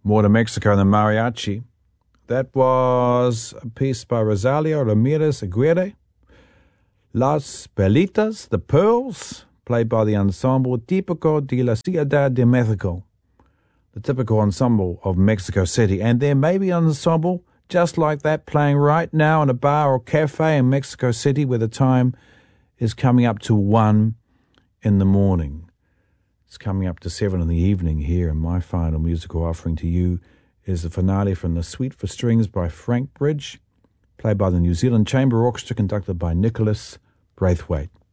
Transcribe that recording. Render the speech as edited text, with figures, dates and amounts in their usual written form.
More to Mexico than mariachi. That was a piece by Rosario Ramirez Aguirre. Las Perlitas, the Pearls, played by the ensemble Típico de la Ciudad de Mexico, the typical ensemble of Mexico City. And there may be an ensemble just like that playing right now in a bar or cafe in Mexico City where the time is coming up to 1 in the morning. It's coming up to 7 in the evening here, and my final musical offering to you is the finale from The Suite for Strings by Frank Bridge, played by the New Zealand Chamber Orchestra, conducted by Nicholas Braithwaite.